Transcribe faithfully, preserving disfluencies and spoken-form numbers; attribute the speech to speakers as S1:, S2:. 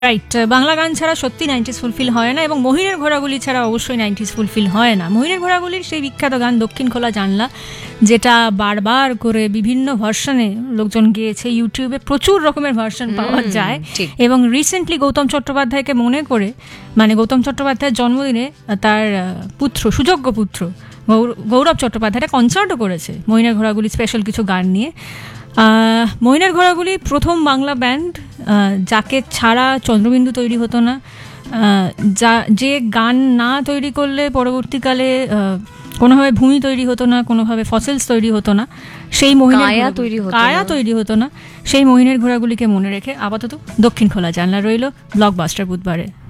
S1: Right, Bangla গান ছাড়া সত্যি নাইনটিস ফুলফিল হয় না, এবং মহিনের ঘোড়াগুলি ছাড়া অবশ্যই নাইনটিস ফুলফিল হয় না। মহিনের ঘোড়াগুলির সেই বিখ্যাত গান দক্ষিণ খোলা জানলা, যেটা বারবার করে বিভিন্ন ভার্সনে লোকজন গেয়েছে, ইউটিউবে প্রচুর রকমের ভার্সন পাওয়া যায়। এবং রিসেন্টলি গৌতম চট্টোপাধ্যায়কে মনে করে, মানে গৌতম চট্টোপাধ্যায়ের জন্মদিনে তার পুত্র, সুযোগ্য পুত্র গৌরব চট্টোপাধ্যায় একটা কনসার্টও করেছে মহিনের ঘোড়াগুলি স্পেশাল কিছু গান নিয়ে। মহিনের ঘোড়াগুলি প্রথম বাংলা ব্যান্ড যাকে ছাড়া চন্দ্রবিন্দু তৈরি হতো না, যা যে গান না তৈরি করলে পরবর্তীকালে কোনোভাবে ভূমি তৈরি হতো না, কোনোভাবে ফসিলস তৈরি হতো না, সেই মহিনের কায়া তৈরি হতো না, সেই মহিনের ঘোড়াগুলিকে মনে রেখে আপাতত দক্ষিণ খোলা জানলা রইল ব্লকবাস্টার বুধবারে।